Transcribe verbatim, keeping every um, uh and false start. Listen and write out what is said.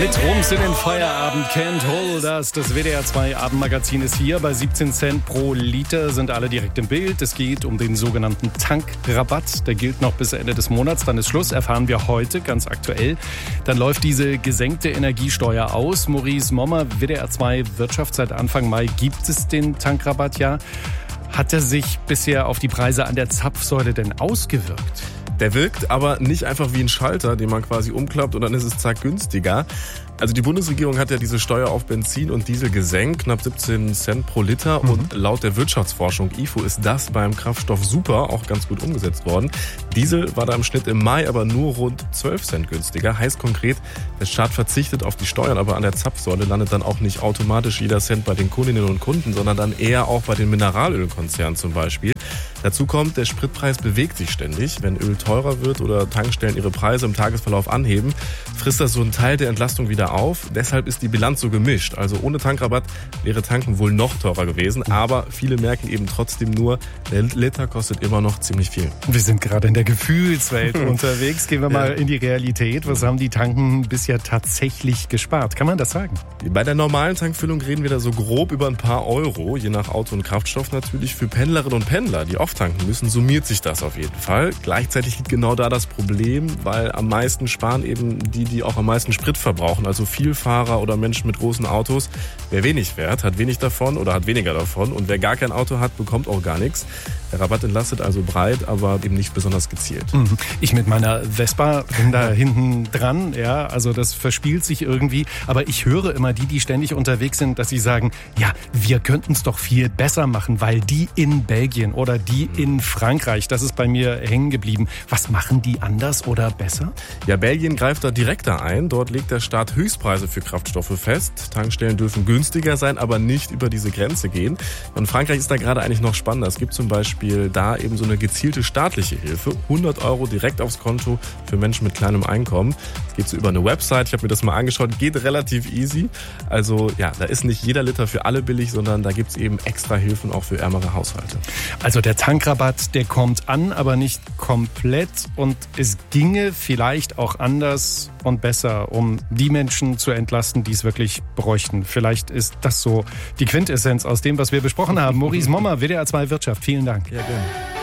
Mit Rums in den Feierabend, Can't Hold Us. Das W D R zwei Abendmagazin ist hier. Bei siebzehn Cent pro Liter sind alle direkt im Bild. Es geht um den sogenannten Tankrabatt. Der gilt noch bis Ende des Monats. Dann ist Schluss, erfahren wir heute, ganz aktuell. Dann läuft diese gesenkte Energiesteuer aus. Maurice Mommer, W D R zwei Wirtschaft. Seit Anfang Mai gibt es den Tankrabatt ja. Hat er sich bisher auf die Preise an der Zapfsäule denn ausgewirkt? Der wirkt aber nicht einfach wie ein Schalter, den man quasi umklappt und dann ist es zack günstiger. Also die Bundesregierung hat ja diese Steuer auf Benzin und Diesel gesenkt, knapp siebzehn Cent pro Liter. Mhm. Und laut der Wirtschaftsforschung I F O ist das beim Kraftstoff super, auch ganz gut umgesetzt worden. Diesel war da im Schnitt im Mai aber nur rund zwölf Cent günstiger. Heißt konkret, der Staat verzichtet auf die Steuern, aber an der Zapfsäule landet dann auch nicht automatisch jeder Cent bei den Kundinnen und Kunden, sondern dann eher auch bei den Mineralölkonzernen zum Beispiel. Dazu kommt, der Spritpreis bewegt sich ständig. Wenn Öl teurer wird oder Tankstellen ihre Preise im Tagesverlauf anheben, frisst das so einen Teil der Entlastung wieder auf. Deshalb ist die Bilanz so gemischt. Also ohne Tankrabatt wäre Tanken wohl noch teurer gewesen. Aber viele merken eben trotzdem nur, der Liter kostet immer noch ziemlich viel. Wir sind gerade in der Gefühlswelt unterwegs. Gehen wir mal ja. in die Realität. Was haben die Tanken bisher tatsächlich gespart? Kann man das sagen? Bei der normalen Tankfüllung reden wir da so grob über ein paar Euro. Je nach Auto und Kraftstoff natürlich. Für Pendlerinnen und Pendler, die oft tanken müssen, summiert sich das auf jeden Fall. Gleichzeitig liegt genau da das Problem, weil am meisten sparen eben die, die auch am meisten Sprit verbrauchen. Also Vielfahrer oder Menschen mit großen Autos. Wer wenig fährt, hat wenig davon oder hat weniger davon. Und wer gar kein Auto hat, bekommt auch gar nichts. Der Rabatt entlastet also breit, aber eben nicht besonders gezielt. Ich mit meiner Vespa bin da hinten dran. Ja, also das verspielt sich irgendwie. Aber ich höre immer die, die ständig unterwegs sind, dass sie sagen, ja, wir könnten es doch viel besser machen, weil die in Belgien oder die in Frankreich, das ist bei mir hängen geblieben. Was machen die anders oder besser? Ja, Belgien greift da direkter ein. Dort legt der Staat Höchstpreise für Kraftstoffe fest. Tankstellen dürfen günstiger sein, aber nicht über diese Grenze gehen. Und Frankreich ist da gerade eigentlich noch spannender. Es gibt zum Beispiel da eben so eine gezielte staatliche Hilfe. hundert Euro direkt aufs Konto für Menschen mit kleinem Einkommen. Das geht so über eine Website. Ich habe mir das mal angeschaut. Geht relativ easy. Also ja, da ist nicht jeder Liter für alle billig, sondern da gibt es eben extra Hilfen auch für ärmere Haushalte. Also der Tankrabatt, der kommt an, aber nicht komplett. Und es ginge vielleicht auch anders und besser, um die Menschen zu entlasten, die es wirklich bräuchten. Vielleicht ist das so die Quintessenz aus dem, was wir besprochen haben. Maurice Mommer, W D R zwei Wirtschaft. Vielen Dank. Ja, gerne.